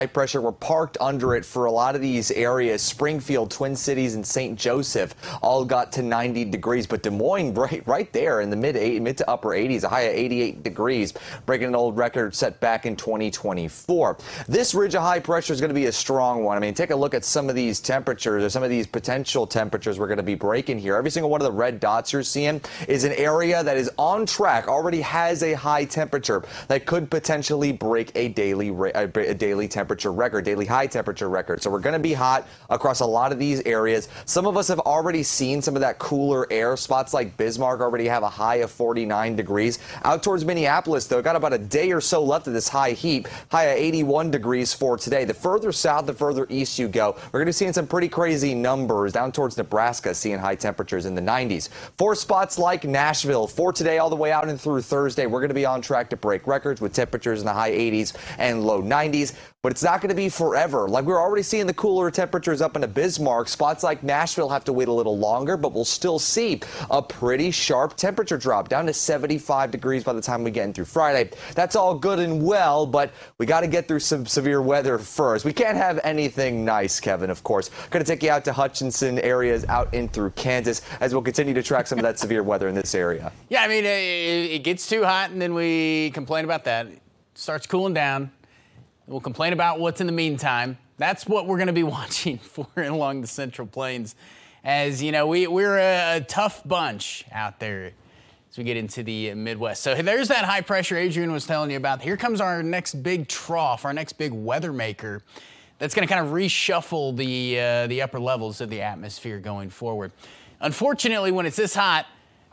high pressure. We're parked under it for a lot of these areas. Springfield, Twin Cities, and St. Joseph all got to 90 degrees, but Des Moines right there in the mid to upper 80s, a high of 88 degrees, breaking an old record set back in 2024. This ridge of high pressure is going to be a strong one. I mean, take a look at some of these temperatures or some of these potential temperatures we're going to be breaking here. Every single one of the red dots you're seeing is an area that is on track, already has a high temperature that could potentially break a daily temperature record, daily high temperature record. So we're going to be hot across a lot of these areas. Some of us have already seen some of that cooler air. Spots like Bismarck already have a high of 49 degrees. Out towards Minneapolis, though, got about a day or so left of this high heat, high of 81 degrees for today. The further south, the further east you go, we're going to be seeing some pretty crazy numbers. Down towards Nebraska, seeing high temperatures in the 90s. For spots like Nashville, for today all the way out and through Thursday, we're going to be on track to break records with temperatures in the high 80s and low 90s. But it's not going to be forever. Like we're already seeing the cooler temperatures up into Bismarck. Spots like Nashville have to wait a little longer, but we'll still see a pretty sharp temperature drop down to 75 degrees by the time we get in through Friday. That's all good and well, but we got to get through some severe weather first. We can't have anything nice, Kevin, of course. Going to take you out to Hutchinson areas out in through Kansas as we'll continue to track some of that severe weather in this area. Yeah, I mean, it gets too hot and then we complain about that. It starts cooling down. We'll complain about what's in the meantime. That's what we're going to be watching for along the Central Plains. As you know, we're a tough bunch out there as we get into the Midwest. So there's that high pressure Adrian was telling you about. Here comes our next big trough, our next big weather maker that's going to kind of reshuffle the upper levels of the atmosphere going forward. Unfortunately, when it's this hot,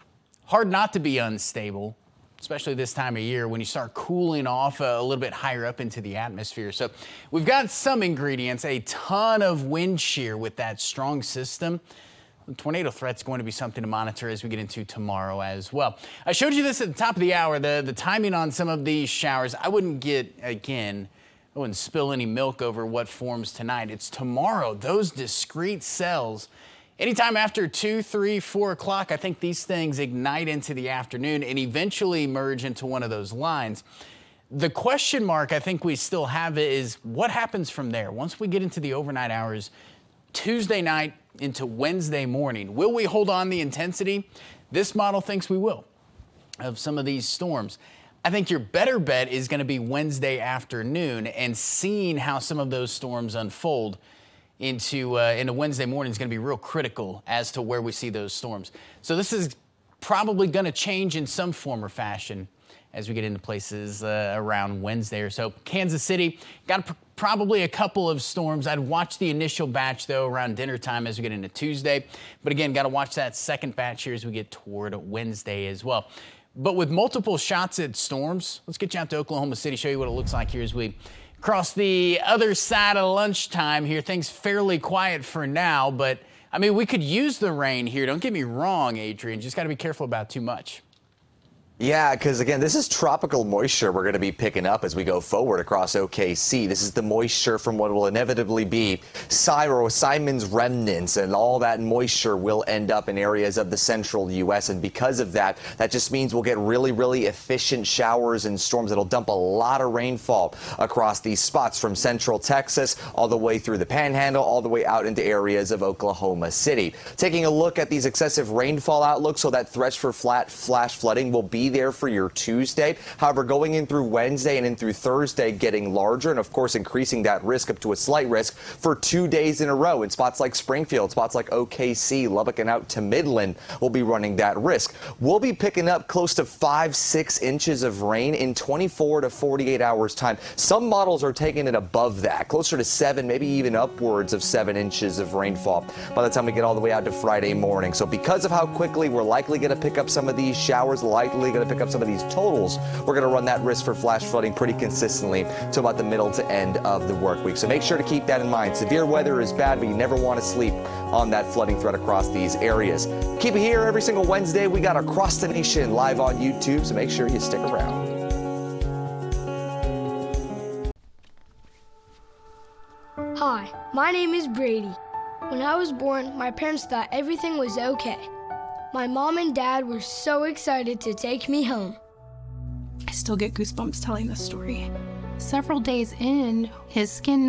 hard not to be unstable, especially this time of year when you start cooling off a little bit higher up into the atmosphere. So we've got some ingredients, a ton of wind shear with that strong system. The tornado threat's going to be something to monitor as we get into tomorrow as well. I showed you this at the top of the hour, the timing on some of these showers. I wouldn't spill any milk over what forms tonight. It's tomorrow, those discrete cells. Anytime after 2, 3, 4 o'clock, I think these things ignite into the afternoon and eventually merge into one of those lines. The question mark I think we still have is what happens from there? Once we get into the overnight hours, Tuesday night into Wednesday morning, will we hold on the intensity? This model thinks we will of some of these storms. I think your better bet is going to be Wednesday afternoon and seeing how some of those storms unfold into Wednesday morning is going to be real critical as to where we see those storms. So this is probably going to change in some form or fashion as we get into places around Wednesday or so. Kansas City, got probably a couple of storms. I'd watch the initial batch, though, around dinner time as we get into Tuesday. But again, got to watch that second batch here as we get toward Wednesday as well. But with multiple shots at storms, let's get you out to Oklahoma City, show you what it looks like here as we across the other side of lunchtime here. Things fairly quiet for now, but I mean, we could use the rain here. Don't get me wrong, Adrian. Just got to be careful about too much. Yeah, because again, this is tropical moisture we're going to be picking up as we go forward across OKC. This is the moisture from what will inevitably be Simon's remnants, and all that moisture will end up in areas of the central U.S. And because of that, that just means we'll get really, really efficient showers and storms that'll dump a lot of rainfall across these spots from central Texas all the way through the Panhandle, all the way out into areas of Oklahoma City. Taking a look at these excessive rainfall outlooks, so that threat for flash flooding will be there for your Tuesday. However, going in through Wednesday and in through Thursday, getting larger and, of course, increasing that risk up to a slight risk for 2 days in a row. In spots like Springfield, spots like OKC, Lubbock, and out to Midland will be running that risk. We'll be picking up close to 5-6 inches of rain in 24 to 48 hours time. Some models are taking it above that, closer to 7, maybe even upwards of 7 inches of rainfall by the time we get all the way out to Friday morning. So because of how quickly we're likely going to pick up some of these showers, likely going to pick up some of these totals, we're going to run that risk for flash flooding pretty consistently to about the middle to end of the work week. So make sure to keep that in mind. Severe weather is bad, but you never want to sleep on that flooding threat across these areas. Keep it here every single Wednesday. We got Across the Nation live on YouTube, so make sure you stick around. Hi, my name is Brady. When I was born, my parents thought everything was okay. My mom and dad were so excited to take me home. I still get goosebumps telling this story. Several days in, his skin